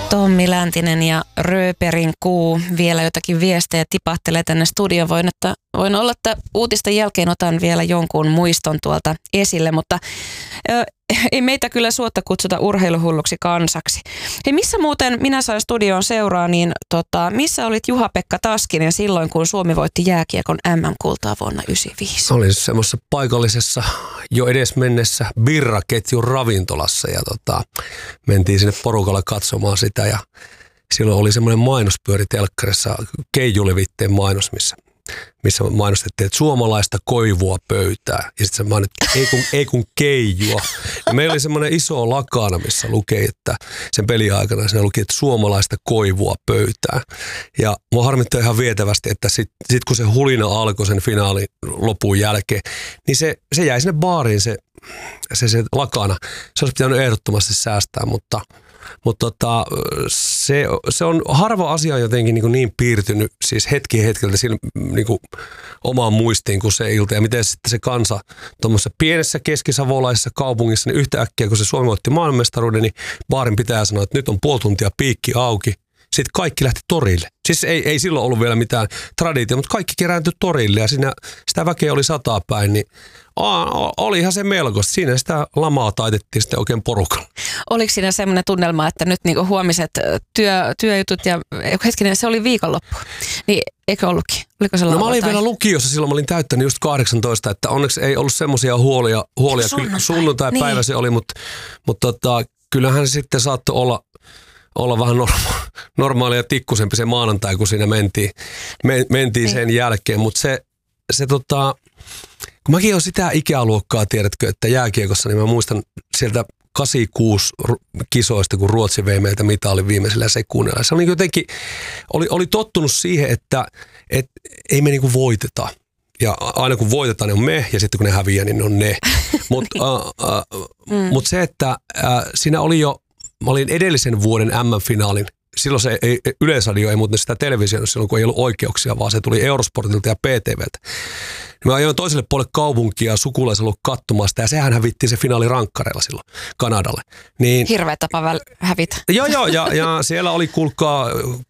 Tommi Läntinen ja Rööperin kuu. Vielä jotakin viestejä tipahtelee tänne studioon. Voin olla, että uutisten jälkeen otan vielä jonkun muiston tuolta esille, mutta ei meitä kyllä suotta kutsuta urheiluhulluksi kansaksi. Hei, missä muuten minä sain studioon seuraa, niin missä olit Juha-Pekka Taskinen silloin, kun Suomi voitti jääkiekon MM-kultaa vuonna 1995? Olin semmoisessa paikallisessa jo edes mennessä birraketjun ravintolassa ja mentiin sinne porukalla katsomaan sitä ja silloin oli semmoinen mainospyöri telkkarissa, Keijulevitteen mainos, missä mainostettiin, että suomalaista koivua pöytää. Ja sitten se mainittiin, ei kun keijua. Ja meillä oli semmoinen iso lakana, missä luki, että sen peliaikana siinä luki, että suomalaista koivua pöytää. Ja mua harmittaa ihan vietävästi, että sit kun se hulina alkoi sen finaalin lopun jälkeen, niin se jäi sinne baariin se lakana. Se olisi pitänyt ehdottomasti säästää, mutta se on harva asia jotenkin niin piirtynyt siis hetki hetkeltä niin omaan muistiin kuin se ilta. Ja miten sitten se kansa tuommoisessa pienessä keskisavolaisessa kaupungissa, niin yhtäkkiä kun se Suomi voitti maailmanmestaruuden, niin baarin pitää sanoa, että nyt on puoli tuntia piikki auki. Sitten kaikki lähti torille. Siis ei silloin ollut vielä mitään traditio, mutta kaikki kerääntyi torille ja sitä väkeä oli 100 päin, niin olihan se melkoista. Siinä sitä lamaa taitettiin sitten oikein porukalla. Oliko siinä semmoinen tunnelma, että nyt niinku huomiset työjutut ja hetkinen, se oli viikonloppu, niin eikö ollutkin? Oliko se no mä olin vielä lukiossa silloin, mä olin täyttänyt just 18, että onneksi ei ollut semmoisia huolia. Sunnuntai-päivä niin. Se oli, mutta kyllähän se sitten saattoi olla vähän normaalia ja tikkusempi se maanantai, kun siinä mentiin sen jälkeen, mutta se kun mäkin olen sitä ikäluokkaa, tiedätkö, että jääkiekossa, niin mä muistan sieltä 86 kisoista, kun Ruotsi vei meiltä mitalin viimeisellä sekunnilla. Se oli jotenkin, oli tottunut siihen, että ei me niinku voiteta. Ja aina kun voitetaan, niin on me, ja sitten kun ne häviää, niin ne on ne. Mutta se, että siinä oli jo, mä olin edellisen vuoden MM-finaalin. Silloin se Yleisradio ei muuten sitä televisioida silloin, kun ei ollut oikeuksia, vaan se tuli Eurosportilta ja PTVltä. Mä ajoin toiselle puolelle kaupunkia sukulaisella ollut katsomaan sitä, ja sehän hävitti se finaali rankkareilla silloin Kanadalle. Niin, hirveä tapa hävitä. Joo, ja siellä oli kuulkaa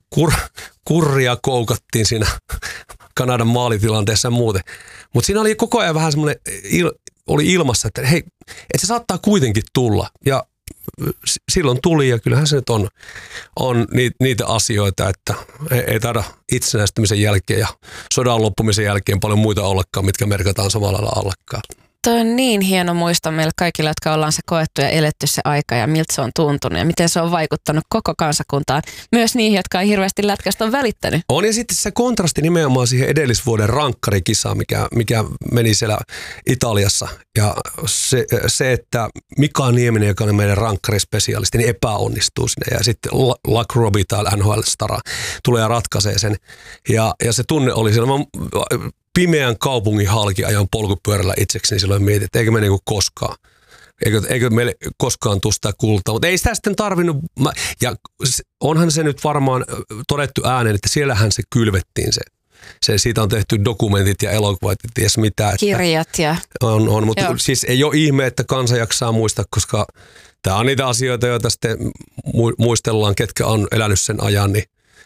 kurria koukattiin siinä Kanadan maalitilanteessa ja muuten. Mutta siinä oli koko ajan vähän semmoinen, oli ilmassa, että hei, että se saattaa kuitenkin tulla. Ja silloin tuli ja kyllähän se nyt on niitä asioita, että ei taida itsenäistymisen jälkeen ja sodan loppumisen jälkeen paljon muita ollakaan, mitkä merkataan samalla lailla allakkaan. Tuo on niin hieno muisto meille kaikille, jotka ollaan se koettu ja eletty se aika ja miltä se on tuntunut ja miten se on vaikuttanut koko kansakuntaan. Myös niihin, jotka ei hirveästi lätkästä on välittänyt. On ja sitten se kontrasti nimenomaan siihen edellisvuoden rankkarikisaan, mikä meni siellä Italiassa. Ja se että Mika Nieminen, joka on meidän rankkarispesialisti, niin epäonnistuu sinne. Ja sitten Luck Robbie täällä NHL-stara tulee ja ratkaisee sen. Ja se tunne oli siellä. Pimeän kaupungin halki ajan polkupyörällä itsekseni silloin mietin, että eikö me niinku koskaan. Eikö meille koskaan tule sitä kultaa, mutta ei sitä sitten tarvinnut. Ja onhan se nyt varmaan todettu ääneen, että siellähän se kylvettiin se. Siitä on tehty dokumentit ja elokuvat ja ties mitä. Kirjat ja... On, mutta siis ei ole ihme, että kansa jaksaa muistaa, koska tämä on niitä asioita, joita sitten muistellaan, ketkä on elänyt sen ajan,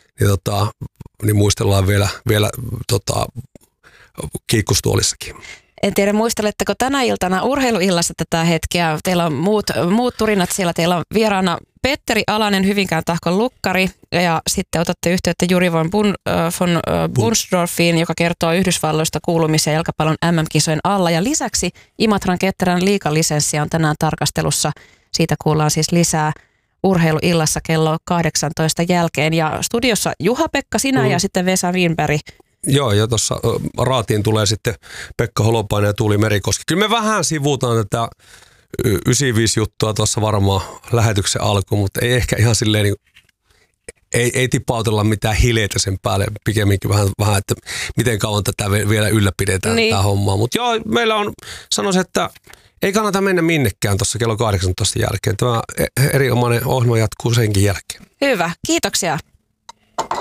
niin muistellaan vielä kiikkustuolissakin. En tiedä, muisteletteko tänä iltana urheiluillassa tätä hetkeä? Teillä on muut turinat siellä. Teillä on vieraana Petteri Alanen, Hyvinkään Tahkon lukkari, ja sitten otatte yhteyttä Juri von Bunsdorfiin, joka kertoo Yhdysvalloista kuulumisia jalkapallon MM-kisojen alla. Ja lisäksi Imatran Ketterän liigalisenssiä on tänään tarkastelussa. Siitä kuullaan siis lisää urheiluillassa kello 18 jälkeen. Ja studiossa Juha-Pekka, sinä ja sitten Vesa Wienberg. Joo, ja tuossa raatiin tulee sitten Pekka Holopainen ja Tuuli Merikoski. Kyllä me vähän sivuutaan tätä 95-juttua tuossa varmaan lähetyksen alkuun, mutta ei ehkä ihan silleen, niin, ei tipautella mitään hileitä sen päälle, pikemminkin vähän että miten kauan tätä vielä ylläpidetään tätä hommaa. Mutta joo, meillä on, sanoisin, että ei kannata mennä minnekään tuossa kello 18 jälkeen. Tämä erinomainen ohjelma jatkuu senkin jälkeen. Hyvä, kiitoksia.